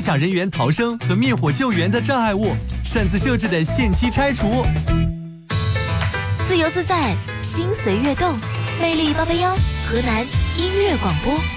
响人员逃生和灭火救援的障碍物，擅自设置的限期拆除。 自由自在，心随悦动，魅力881，河南音乐广播。